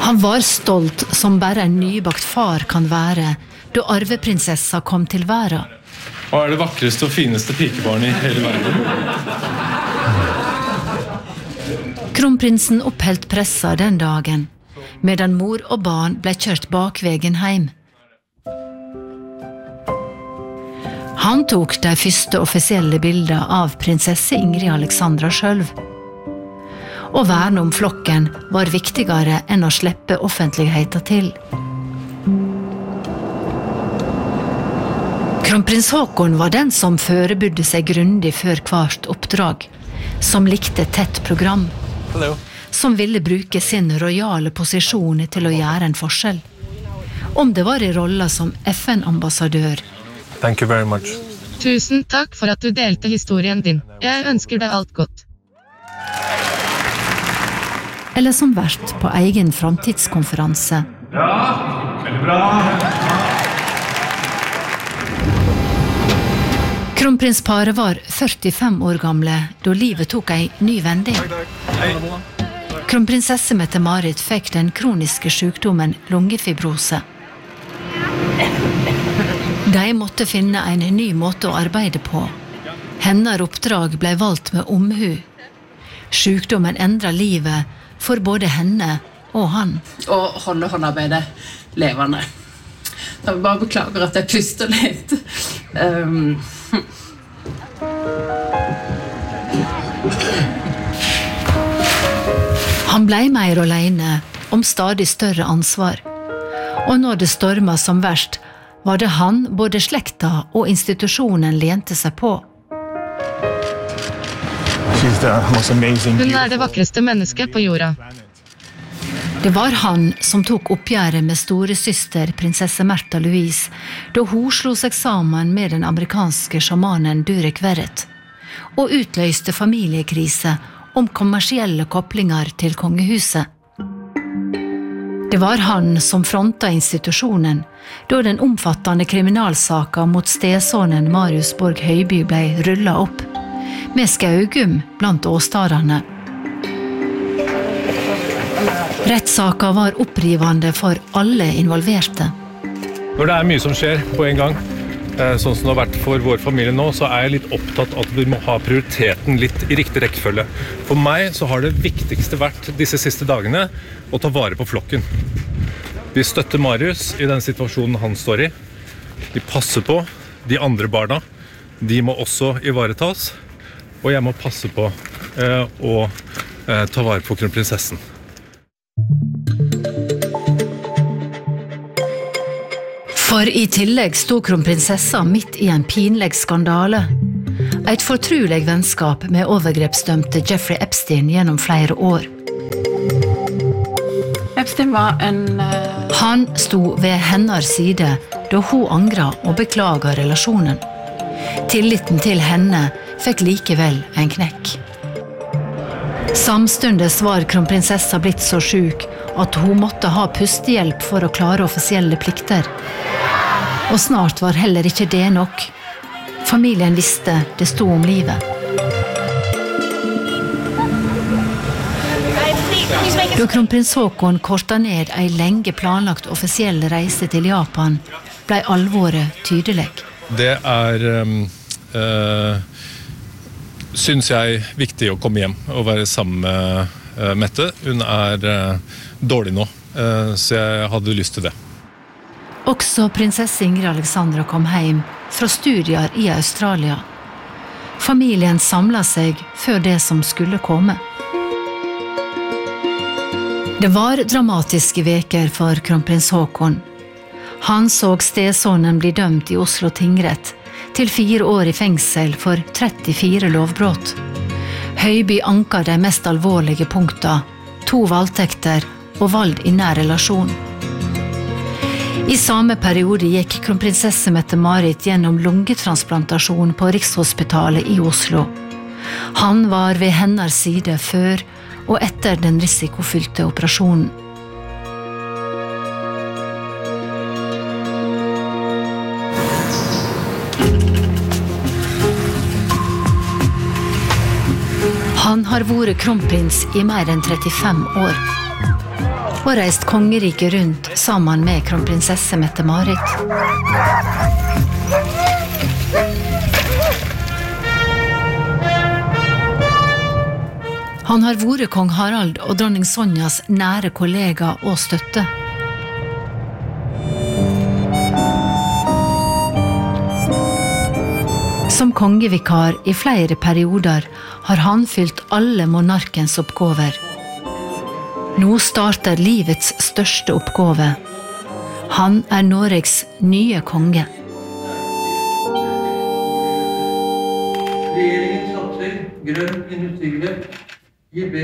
Han var stolt som bare en nybakt far kan være, da arveprinsessa kom til verden. Hva det vakreste og fineste pikebarnet i hele verden? Kronprinsen oppholdt pressa den dagen, medan mor og barn ble kjørt bakvegen hjem. Han tok de første offisielle bilder av prinsesse Ingrid Alexandra selv. Å verne om flokken var viktigere enn å slippe offentligheten til. Kronprins Haakon var den som forberedte seg grundig før hvert oppdrag, som likte tett program, som ville bruke sin rojale posisjon til å gjøre en forskjell. Om det var i rollen som FN-ambassadør. Thank you very much. Tusen takk for at du delte historien din. Jeg ønsker deg alt godt. Eller som vert på egen framtidskonferanse. Ja, veldig bra. Kronprinsparet var 45 år gamle, da livet tok en ny vending. Kronprinsesse Mette-Marit fikk den kroniske sykdommen lungefibrose. De måtte finne en ny måte å arbeide på. Hennes oppdrag ble valgt med omhu. Sykdommen endret livet for både henne og han. Og holde håndarbeidet levende. Jeg bare beklager at jeg puster litt. Han ble mer alene, om stadig større ansvar. Og når det stormet som verst, var det han både slekta og institusjonen lente seg på. Hun det vakreste mennesket på jorda. Det var han som tok oppgjøret med storesøster prinsesse Märtha Louise, da hun slo seg sammen med den amerikanske sjamanen Durek Verrett, og utløste familiekrise om kommersielle koblinger til kongehuset. Det var han som fronta institusjonen, da den omfattende kriminalsaka mot stesonen Marius Borg Høiby ble rullet opp, med Skaugum blant åstadene. Rettssaka var opprivende for alle involverte. Når det mye som skjer på en gang, sånn som det har vært for vår familie nå, så jeg litt opptatt av at vi må ha prioriteten litt i riktig rekkefølge. For meg så har det viktigste vært disse siste dagene å ta vare på flokken. Vi støtter Marius i den situasjonen han står i. Vi passer på de andre barna. De må også ivaretas. Og jeg må passe på å ta vare på kronprinsessen. For i tillegg stod kronprinsessa midt i en pinlig skandale. Et fortrolig vennskap med overgrepsdømte Jeffrey Epstein gjennom flere år. Epstein var Han stod ved hennes side da hun angret og beklaget relasjonen. Tilliten til henne fikk likevel en knekk. Samstundes var kronprinsessa blitt så syk at hun måtte ha pustehjelp for å klare offisielle plikter. Og snart var heller ikke det nok. Familien visste det stod om livet. Da kronprins Haakon kortet ned en lenge planlagt offisiell reise til Japan, ble alvoret tydelig. Det synes jeg viktig å komme hjem og være sammen med Mette. Hun dårlig nå, så jeg hadde lyst til det. Også prinsesse Ingrid Alexandra kom hjem fra studier i Australia. Familien samlet seg før det som skulle komme. Det var dramatiske veker for kronprins Haakon. Han så stesonen bli dømt i Oslo tingrett til 4 år i fengsel for 34 lovbrott. Høiby anket de mest alvorlige punkter, 2 voldtekter og vold i nær relasjon. I samme periode gikk kronprinsesse Mette-Marit gjennom lungetransplantasjon på Rikshospitalet i Oslo. Han var ved hennes side før og etter den risikofylte operasjonen. Han har vært kronprins i mer enn 35 år. og reist kongeriket rundt sammen med kronprinsesse Mette-Marit. Han har vært kong Harald og dronning Sonjas nære kollega og støtte. Som kongevikar i flere perioder har han fylt alle monarkens oppgaver. Nå starter livets største oppgave. Han Norges nye konge. Regjeringen satser grønn industrigrep.